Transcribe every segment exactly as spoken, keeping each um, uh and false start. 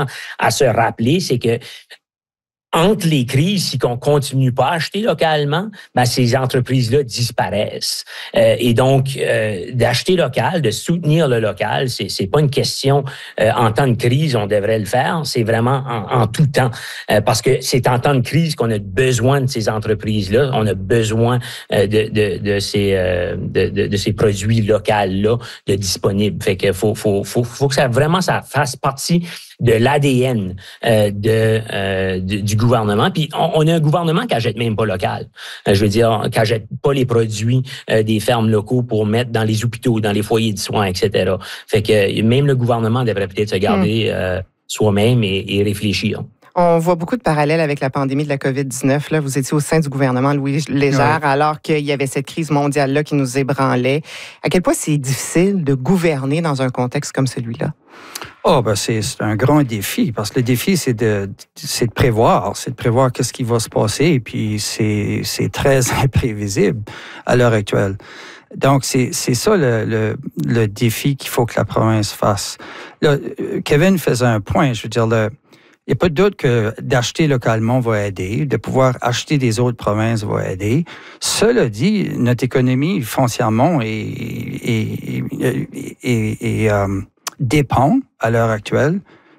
important à se rappeler, c'est que entre les crises, si on continue pas à acheter localement, ben ces entreprises-là disparaissent. Euh, et donc, euh, d'acheter local, de soutenir le local, c'est c'est pas une question euh, en temps de crise, on devrait le faire. C'est vraiment en, en tout temps, euh, parce que c'est en temps de crise qu'on a besoin de ces entreprises-là. On a besoin euh, de, de de ces euh, de, de, de ces produits locaux-là de disponibles. Fait que faut faut faut faut que ça vraiment ça fasse partie de l'A D N euh, de, euh, de du gouvernement. Puis on, on a un gouvernement qui achète même pas local. Euh, je veux dire, qui achète pas les produits euh, des fermes locaux pour mettre dans les hôpitaux, dans les foyers de soins, et cetera. Fait que même le gouvernement devrait peut-être se garder mmh. euh, soi-même et, et réfléchir. On voit beaucoup de parallèles avec la pandémie de la covid dix-neuf. Là, vous étiez au sein du gouvernement Louis Légère, oui. alors qu'il y avait cette crise mondiale-là qui nous ébranlait. À quel point c'est difficile de gouverner dans un contexte comme celui-là? Oh, ben c'est, c'est un grand défi, parce que le défi, c'est de, c'est de prévoir, c'est de prévoir qu'est-ce qui va se passer, et puis c'est, c'est très imprévisible à l'heure actuelle. Donc, c'est, c'est ça le, le, le défi qu'il faut que la province fasse. Là, Kevin faisait un point, je veux dire, le, il n'y a pas de doute que d'acheter localement va aider, de pouvoir acheter des autres provinces va aider. Cela dit, notre économie foncièrement est, est, est, est, est euh, dépend à l'heure actuelle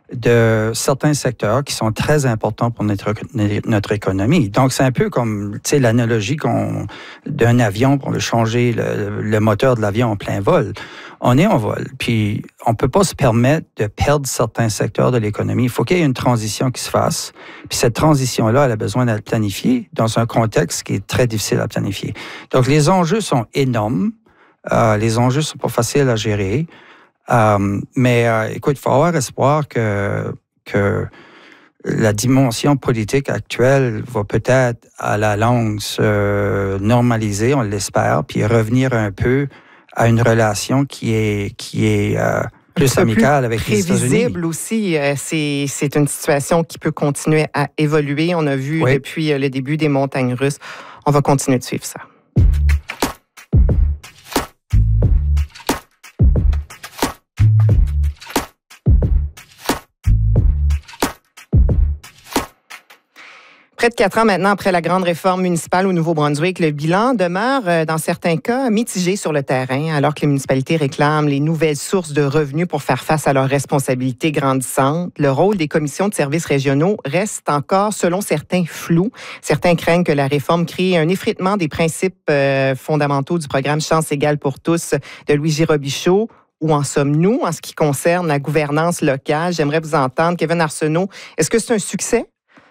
de certains secteurs qui sont très importants pour notre, notre économie. Donc, c'est un peu comme, tu sais, l'analogie qu'on, d'un avion, on veut changer le, le moteur de l'avion en plein vol. On est en vol, puis on ne peut pas se permettre de perdre certains secteurs de l'économie. Il faut qu'il y ait une transition qui se fasse. Puis cette transition-là, elle a besoin d'être planifiée dans un contexte qui est très difficile à planifier. Donc, les enjeux sont énormes. Euh, les enjeux ne sont pas faciles à gérer. Euh, mais euh, écoute, il faut avoir espoir que, que la dimension politique actuelle va peut-être à la longue se normaliser, on l'espère, puis revenir un peu à une relation qui est, qui est euh, plus amicale avec les États-Unis. Prévisible aussi, euh, c'est, c'est une situation qui peut continuer à évoluer. On a vu oui. depuis le début des montagnes russes. On va continuer de suivre ça. Près de quatre ans maintenant après la grande réforme municipale au Nouveau-Brunswick, le bilan demeure, dans certains cas, mitigé sur le terrain, alors que les municipalités réclament les nouvelles sources de revenus pour faire face à leurs responsabilités grandissantes. Le rôle des commissions de services régionaux reste encore, selon certains, flou. Certains craignent que la réforme crée un effritement des principes euh, fondamentaux du programme Chance égale pour tous de Louis Robichaud. Où en sommes-nous en ce qui concerne la gouvernance locale? J'aimerais vous entendre. Kevin Arsenault, est-ce que c'est un succès?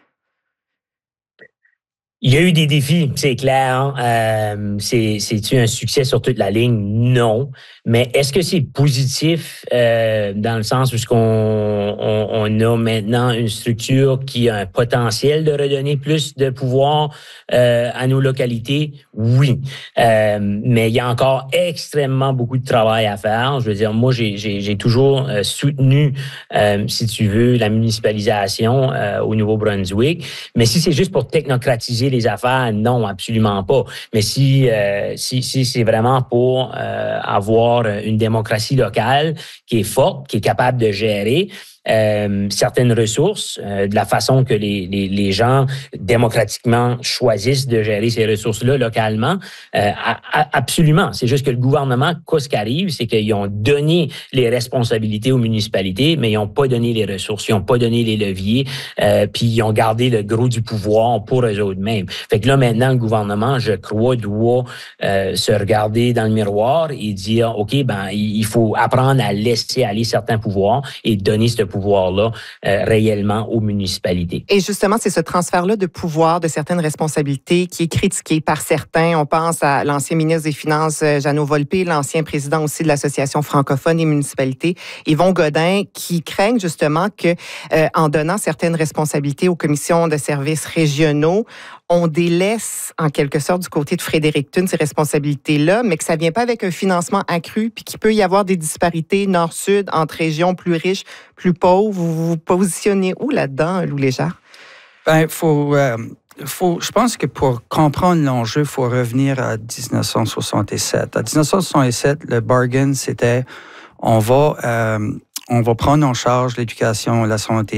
Il y a eu des défis, c'est clair. Euh, c'est, c'est-tu un succès sur toute la ligne? Non. Mais est-ce que c'est positif euh, dans le sens où on, on, on a maintenant une structure qui a un potentiel de redonner plus de pouvoir euh, à nos localités? Oui. Euh, mais il y a encore extrêmement beaucoup de travail à faire. Je veux dire, moi, j'ai, j'ai, j'ai toujours euh, soutenu, euh, si tu veux, la municipalisation euh, au Nouveau-Brunswick. Mais si c'est juste pour technocratiser les affaires, non, absolument pas. Mais si euh, si, si c'est vraiment pour euh, avoir une démocratie locale qui est forte, qui est capable de gérer euh, certaines ressources, euh, de la façon que les, les, les gens démocratiquement choisissent de gérer ces ressources-là localement, euh, a, a, absolument. C'est juste que le gouvernement, quoi ce qui arrive, c'est qu'ils ont donné les responsabilités aux municipalités, mais ils n'ont pas donné les ressources, ils n'ont pas donné les leviers, euh, puis ils ont gardé le gros du pouvoir pour eux autres mêmes. Fait que là, maintenant, le gouvernement, je crois, doit euh, se regarder dans le miroir et dire, OK, ben il faut apprendre à laisser aller certains pouvoirs et donner ce pouvoir-là euh, réellement aux municipalités. Et justement, c'est ce transfert-là de pouvoir, de certaines responsabilités qui est critiqué par certains. On pense à l'ancien ministre des Finances, Jeannot Volpe, l'ancien président aussi de l'Association francophone des municipalités, Yvon Godin, qui craignent justement que, euh, en donnant certaines responsabilités aux commissions de services régionaux, on délaisse en quelque sorte du côté de Fredericton ces responsabilités-là, mais que ça ne vient pas avec un financement accru, puis qu'il peut y avoir des disparités nord-sud entre régions plus riches, plus pauvres. Vous vous positionnez où là-dedans, Lou Légère? Ben, faut, euh, faut, je pense que pour comprendre l'enjeu, il faut revenir à dix-neuf cent soixante-sept. À dix-neuf cent soixante-sept, le bargain, c'était on va, euh, on va prendre en charge l'éducation, la santé,